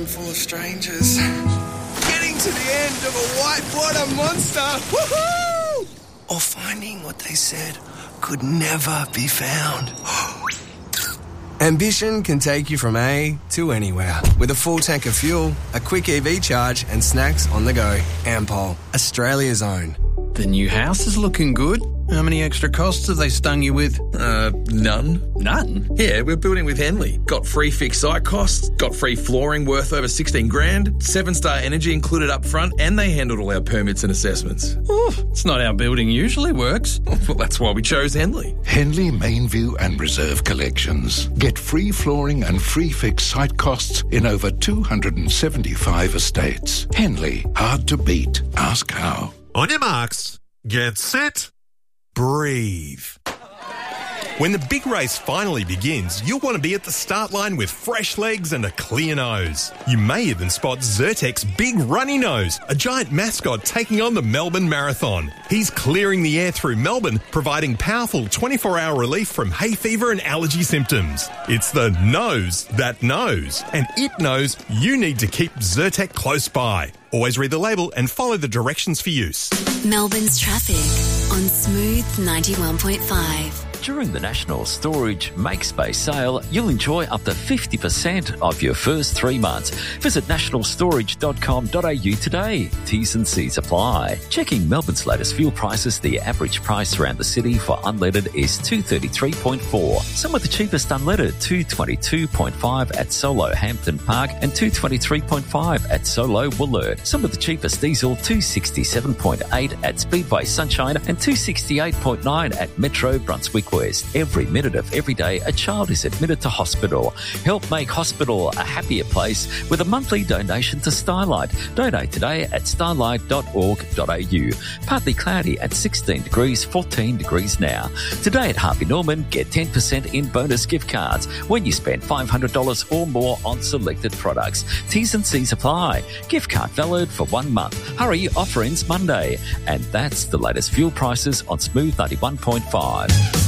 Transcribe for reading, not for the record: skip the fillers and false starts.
full of strangers. Getting to the end of a whitewater monster. Woohoo! Or finding what they said could never be found. Ambition can take you from A to anywhere. With a full tank of fuel, a quick EV charge and snacks on the go. Ampol, Australia's own. The new house is looking good. How many extra costs have they stung you with? None. None? Yeah, we're building with Henley. Got free fixed site costs, got free flooring worth over 16 grand, 7-star energy included up front, and they handled all our permits and assessments. Ooh, it's not how building usually works. Well, that's why we chose Henley. Henley Mainview and Reserve Collections. Get free flooring and free fixed site costs in over 275 estates. Henley, hard to beat. Ask how. On your marks, get set, breathe. When the big race finally begins, you'll want to be at the start line with fresh legs and a clear nose. You may even spot Zyrtec's Big Runny Nose, a giant mascot taking on the Melbourne Marathon. He's clearing the air through Melbourne, providing powerful 24-hour relief from hay fever and allergy symptoms. It's the nose that knows, and it knows you need to keep Zyrtec close by. Always read the label and follow the directions for use. Melbourne's traffic on Smooth 91.5. During the National Storage Make Space sale, you'll enjoy up to 50% off your first 3 months. Visit nationalstorage.com.au today. T's and C's apply. Checking Melbourne's latest fuel prices, the average price around the city for unleaded is $233.4. Some of the cheapest unleaded, $222.5 at Solo Hampton Park and $223.5 at Solo Wollert. Some of the cheapest diesel, $267.8 at Speedway Sunshine and $268.9 at Metro Brunswick West. Every minute of every day, a child is admitted to hospital. Help make hospital a happier place with a monthly donation to Starlight. Donate today at starlight.org.au. Partly cloudy at 16 degrees, 14 degrees now. Today at Harvey Norman, get 10% in bonus gift cards when you spend $500 or more on selected products. T's and C's apply. Gift card valid for 1 month. Hurry, offer ends Monday. And that's the latest fuel prices on Smooth 91.5.